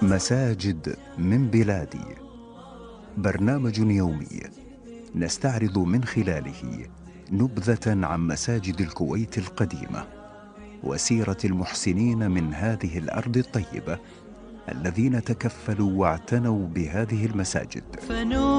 مساجد من بلادي، برنامج يومي نستعرض من خلاله نبذة عن مساجد الكويت القديمة وسيرة المحسنين من هذه الأرض الطيبة الذين تكفلوا واعتنوا بهذه المساجد.